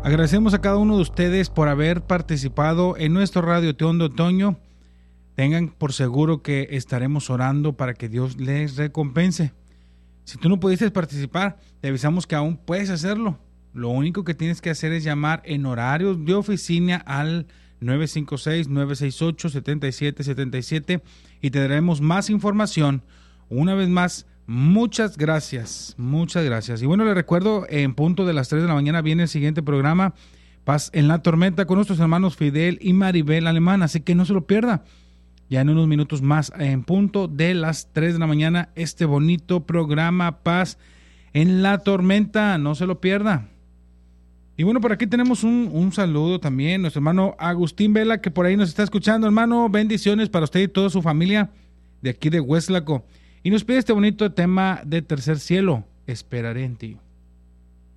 Agradecemos a cada uno de ustedes por haber participado en nuestro Radioteón de Otoño. Tengan por seguro que estaremos orando para que Dios les recompense. Si tú no pudiste participar, te avisamos que aún puedes hacerlo. Lo único que tienes que hacer es llamar en horarios de oficina al 956-968-7777 y te daremos más información. Una vez más, muchas gracias, muchas gracias. Y bueno, les recuerdo, en punto de las 3 de la mañana viene el siguiente programa, Paz en la Tormenta, con nuestros hermanos Fidel y Maribel Alemán, así que no se lo pierda. Ya en unos minutos más, en punto de las 3 de la mañana, este bonito programa Paz en la Tormenta, no se lo pierda. Y bueno, por aquí tenemos un saludo también, nuestro hermano Agustín Vela, que por ahí nos está escuchando. Hermano, bendiciones para usted y toda su familia de aquí de Hueslaco. Y nos pide este bonito tema de Tercer Cielo, Esperaré en ti.